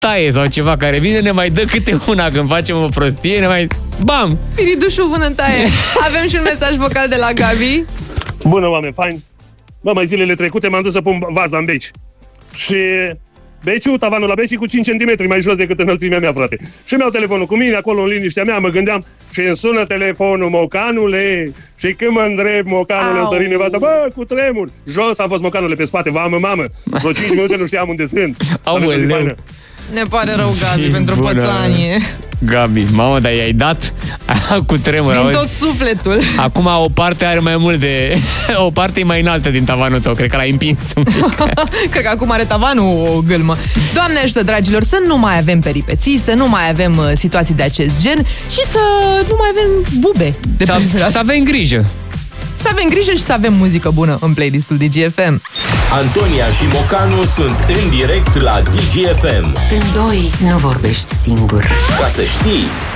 taie sau ceva care vine, ne mai dă câte una când facem o prostie, ne mai... Bam! Spiridușul vânătaie. Avem și un mesaj vocal de la Gabi. Bună, oameni faini! Bă, mai zilele trecute m-am dus să pun vaza în beci. Și beciul, tavanul la beci, cu 5 cm mai jos decât înălțimea mea, frate. Și mi-au telefonul cu mine, acolo în liniștea mea, mă gândeam și îmi sună telefonul, mocanule, și când mă îndrept, mocanule, o sări nevastă, bă, cu tremur. Jos a fost mocanule pe spate, mamă, vreo 5 minute nu știam unde sunt. Ne pare rău, Gabi, pentru pățanie. Gabi, mamă, dar i-ai dat cu tremur. Din tot sufletul. Acum o parte are mai mult de... O parte e mai înaltă din tavanul tău. Cred că l-ai împins un pic. Cred că acum are tavanul o gâlmă. Doamne ajută, dragilor, să nu mai avem peripeții, să nu mai avem situații de acest gen și să nu mai avem bube. Să avem grijă. Să avem grijă și să avem muzică bună în playlistul DGFM. Antonia și Mocanu sunt în direct la DGFM. În doi nu vorbești singur. Ca să știi...